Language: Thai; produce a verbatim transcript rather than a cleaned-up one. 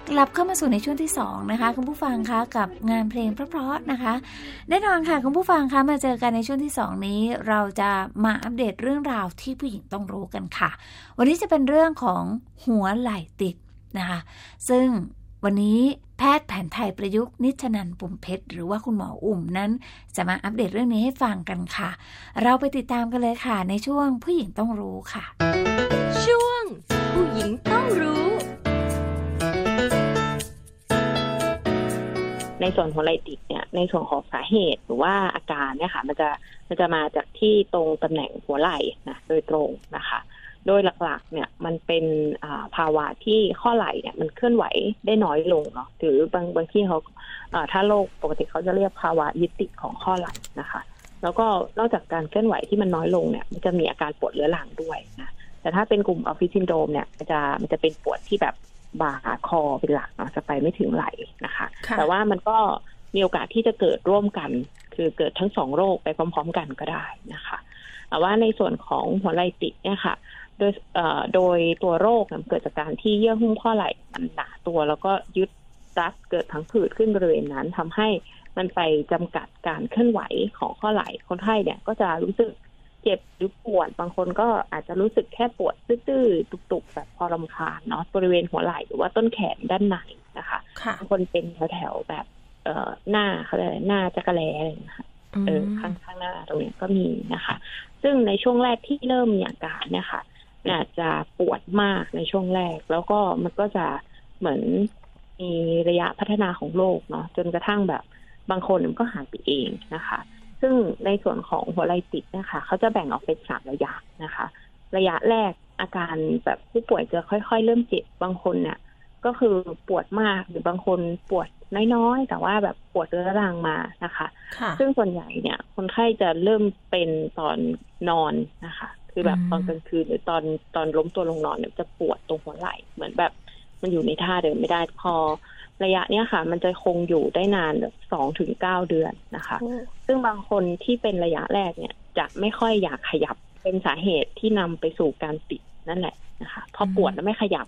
กลับเข้ามาสู่ในช่วงที่สองนะคะคุณผู้ฟังคะกับงานเพลงเพราะๆนะคะแน่นอนค่ะคุณผู้ฟังคะมาเจอกันในช่วงที่สองนี้เราจะมาอัปเดตเรื่องราวที่ผู้หญิงต้องรู้กันค่ะวันนี้จะเป็นเรื่องของหัวไหล่ติดนะคะซึ่งวันนี้แพทย์แผนไทยประยุกต์นิชนันท์ปุ่มเพชรหรือว่าคุณหมออุ่มนั้นจะมาอัปเดตเรื่องนี้ให้ฟังกันค่ะเราไปติดตามกันเลยค่ะในช่วงผู้หญิงต้องรู้ค่ะช่วงผู้หญิงต้องรู้ในส่วนของไหล่ติดเนี่ยในส่วนของสาเหตุหรือว่าอาการเนี่ยค่ะมันจะมันจะมาจากที่ตรงตำแหน่งหัวไหล่นะโดยตรงนะคะโดยหลักๆเนี่ยมันเป็นภาวะที่ข้อไหล่เนี่ยมันเคลื่อนไหวได้น้อยลงเนาะหรือบางบางที่เขาถ้าโรคปกติเขาจะเรียกภาวะยึดติดของข้อไหล่นะคะแล้วก็นอกจากการเคลื่อนไหวที่มันน้อยลงเนี่ยมันจะมีอาการปวดเรื้อรังด้วยนะแต่ถ้าเป็นกลุ่มออฟฟิศซินโดรมเนี่ยมันจะมันจะเป็นปวดที่แบบบ่าคอเป็นหลักเนาะจะไปไม่ถึงไหล่นะคะแต่ว่ามันก็มีโอกาสที่จะเกิดร่วมกันคือเกิดทั้งสองโรคไปพร้อมๆกันก็ได้นะคะแต่ว่าในส่วนของหัวไหล่ติดเนี่ยค่ะโดยโดยตัวโรคเกิดจากการที่เยื่อหุ้มข้อไหล่มันหนาตัวแล้วก็ยึดรัดเกิดทั้งผืดขึ้นบริเวณนั้นทำให้มันไปจำกัดการเคลื่อนไหวของข้อไหล่คนไข้เนี่ยก็จะรู้สึกเจ็บหรือปวดบางคนก็อาจจะรู้สึกแค่ปวดตื้อๆตุกๆแบบพอรำคาญเนาะบริเวณหัวไหล่หรือว่าต้นแขนด้านในนะคะบางคนเป็นแถวๆแบบเอ่อหน้าเขาเรียกหน้าจักระแลอะไรนะคะเออข้างข้างหน้าตรงนี้ก็มีนะคะซึ่งในช่วงแรกที่เริ่มมีอาการเนี่ยค่ะอาจจะปวดมากในช่วงแรกแล้วก็มันก็จะเหมือนมีระยะพัฒนาของโรคเนาะจนกระทั่งแบบบางคนมันก็หายไปเองนะคะซึ่งในส่วนของหัวไหล่ติดนะคะเขาจะแบ่งออกเป็นสามระยะนะคะระยะแรกอาการแบบผู้ป่วยจะค่อยๆเริ่มเจ็บบางคนเนี่ยก็คือปวดมากหรือบางคนปวดน้อยๆแต่ว่าแบบปวดเรื้อรังมานะคะซึ่งส่วนใหญ่เนี่ยคนไข้จะเริ่มเป็นตอนนอนนะคะคือแบบตอนกลางคืนหรือตอนตอนล้มตัวลงนอนเนี่ยจะปวดตรงหัวไหล่เหมือนแบบมันอยู่ในท่าเดินไม่ได้พอระยะเนี้ยค่ะมันจะคงอยู่ได้นานแบบสองถึงเก้าเดือนนะคะซึ่งบางคนที่เป็นระยะแรกเนี่ยจะไม่ค่อยอยากขยับเป็นสาเหตุที่นำไปสู่การติดนั่นแหละนะคะพอปวดแล้วไม่ขยับ